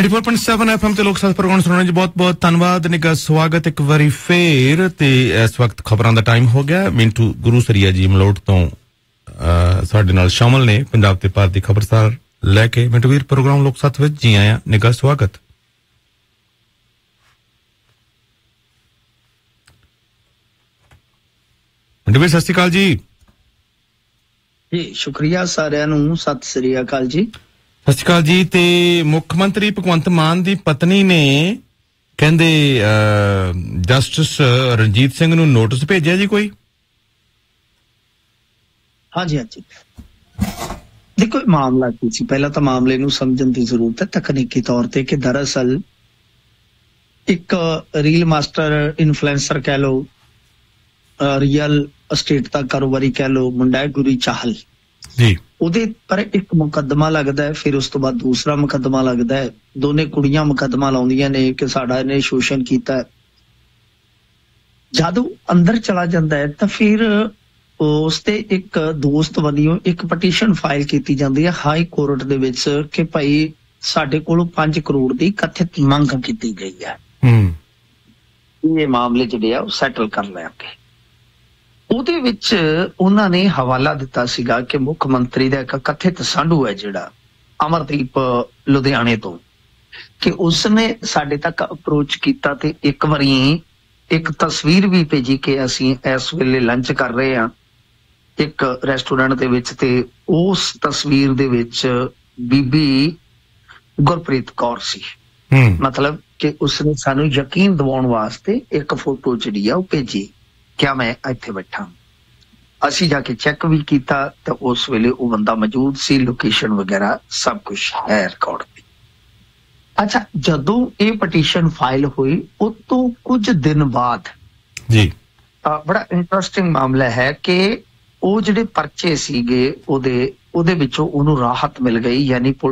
94.7 FM ਤੇ ਲੋਕ ਸਾਥ ਪ੍ਰੋਗਰਾਮ ਸੁਣਨ ਜੀ ਬਹੁਤ ਧੰਨਵਾਦ ਨਿੱਘਾ ਸਵਾਗਤ ਇੱਕ ਵਾਰੀ ਫੇਰ ਤੇ ਇਸ ਵਕਤ ਖਬਰਾਂ ਦਾ ਟਾਈਮ ਹੋ ਗਿਆ ਮਿੰਟੂ ਗੁਰੂ ਸਰੀਆ ਜੀ ਮਲੋਟ ਤੋਂ ਸਾਡੇ ਨਾਲ ਸ਼ਾਮਲ ਨੇ ਪੰਜਾਬ ਤੇ ਭਾਰਤ ਦੀ ਖਬਰਸਾਰ ਲੈ ਕੇ ਮਿੰਟੂ ਵੀਰ ਪ੍ਰੋਗਰਾਮ ਲੋਕ ਸਾਥ ਵਿੱਚ ਜੀ ਆਇਆਂ ਨਿੱਘਾ ਸਵਾਗਤ ਮਿੰਟੂ ਵੀਰ ਸਤਿ ਸ਼੍ਰੀ ਅਕਾਲ ਜੀ ਜੀ ਸ਼ੁਕਰੀਆ ਸਾਰਿਆਂ ਨੂੰ ਸਤਿ ਸ੍ਰੀ ਅਕਾਲ ਜੀ ਸਤਿ ਸ਼੍ਰੀ ਅਕਾਲ ਜੀ ਤੇ ਮੁੱਖ ਮੰਤਰੀ ਭਗਵੰਤ ਮਾਨ ਦੀ ਪਤਨੀ ਨੇ ਕਹਿੰਦੇ ਜਸਟਿਸ ਰਣਜੀਤ ਸਿੰਘ ਨੂੰ ਨੋਟਿਸ ਭੇਜਿਆ ਜੀ ਕੋਈ ਹਾਂਜੀ ਦੇਖੋ ਮਾਮਲਾ ਕੀ ਸੀ ਪਹਿਲਾਂ ਤਾਂ ਮਾਮਲੇ ਨੂੰ ਸਮਝਣ ਦੀ ਜ਼ਰੂਰਤ ਹੈ ਤਕਨੀਕੀ ਤੌਰ ਤੇ ਕਿ ਦਰਅਸਲ ਇੱਕ ਰੀਲ ਮਾਸਟਰ ਇਨਫਲੂਐਂਸਰ ਕਹਿ ਲਓ ਰੀਅਲ ਅਸਟੇਟ ਦਾ ਕਾਰੋਬਾਰੀ ਕਹਿ ਲਓ ਮੁੰਡਾ ਹੈ ਗੁਰੀ ਚਾਹਲ ਜੀ ਉਹਦੇ ਪਰ ਇੱਕ ਮੁਕੱਦਮਾ ਲੱਗਦਾ ਹੈ ਫਿਰ ਉਸ ਤੋਂ ਬਾਅਦ ਦੂਸਰਾ ਮੁਕੱਦਮਾ ਲੱਗਦਾ ਹੈ ਦੋਨੇ ਕੁੜੀਆਂ ਮੁਕੱਦਮਾ ਲਾਉਂਦੀਆਂ ਨੇ ਕਿ ਸਾਡਾ ਇਹਨੇ ਸ਼ੋਸ਼ਣ ਕੀਤਾ ਜਦੋਂ ਅੰਦਰ ਚਲਾ ਜਾਂਦਾ ਹੈ ਤਾਂ ਫਿਰ ਉਸ ਤੇ ਇੱਕ ਦੋਸਤ ਵੱਲੋਂ ਇੱਕ ਪਟੀਸ਼ਨ ਫਾਈਲ ਕੀਤੀ ਜਾਂਦੀ ਹੈ ਹਾਈ ਕੋਰਟ ਦੇ ਵਿੱਚ ਕਿ ਭਾਈ ਸਾਡੇ ਕੋਲੋਂ 5 ਕਰੋੜ ਦੀ ਕਥਿਤ ਮੰਗ ਕੀਤੀ ਗਈ ਹੈ ਇਹ ਮਾਮਲੇ ਜਿਹੜੇ ਆ ਉਹ ਸੈਟਲ ਕਰ ਲਿਆਂਗੇ ਉਹਦੇ ਵਿੱਚ ਉਹਨਾਂ ਨੇ ਹਵਾਲਾ ਦਿੱਤਾ ਸੀਗਾ ਕਿ ਮੁੱਖ ਮੰਤਰੀ ਦਾ ਇੱਕ ਕਥਿਤ ਸਾਂਢੂ ਹੈ ਜਿਹੜਾ ਅਮਰਦੀਪ ਲੁਧਿਆਣੇ ਤੋਂ ਕਿ ਉਸਨੇ ਸਾਡੇ ਤੱਕ ਅਪਰੋਚ ਕੀਤਾ ਤੇ ਇੱਕ ਵਾਰੀ ਇੱਕ ਤਸਵੀਰ ਵੀ ਭੇਜੀ ਕਿ ਅਸੀਂ ਇਸ ਵੇਲੇ ਲੰਚ ਕਰ ਰਹੇ ਹਾਂ ਇੱਕ ਰੈਸਟੋਰੈਂਟ ਦੇ ਵਿੱਚ ਤੇ ਉਸ ਤਸਵੀਰ ਦੇ ਵਿੱਚ ਬੀਬੀ ਗੁਰਪ੍ਰੀਤ ਕੌਰ ਸੀ ਮਤਲਬ ਕਿ ਉਸਨੇ ਸਾਨੂੰ ਯਕੀਨ ਦਿਵਾਉਣ ਵਾਸਤੇ ਇੱਕ ਫੋਟੋ ਜਿਹੜੀ ਆ ਉਹ ਭੇਜੀ ਕਿਆ ਮੈਂ ਇੱਥੇ ਬੈਠਾ ਅਸੀਂ ਜਾ ਕੇ ਚੈੱਕ ਵੀ ਕੀਤਾ ਤੇ ਉਸ ਵੇਲੇ ਉਹ ਬੰਦਾ ਮੌਜੂਦ ਸੀ ਲੋਕੇਸ਼ਨ ਵਗੈਰਾ ਸਭ ਕੁਝ ਹੈ ਰਿਕਾਰਡ ਤੇ ਅੱਛਾ ਜਦੋਂ ਇਹ ਪਟੀਸ਼ਨ ਫਾਈਲ ਹੋਈ ਉਸ ਤੋਂ ਕੁਝ ਦਿਨ ਬਾਅਦ ਜੀ ਬੜਾ ਇੰਟਰਸਟਿੰਗ ਮਾਮਲਾ ਹੈ ਕਿ ਉਹ ਜਿਹੜੇ ਪਰਚੇ ਸੀਗੇ ਉਹਦੇ ਵਿੱਚੋਂ ਉਹਨੂੰ ਰਾਹਤ ਮਿਲ ਗਈ ਯਾਨੀ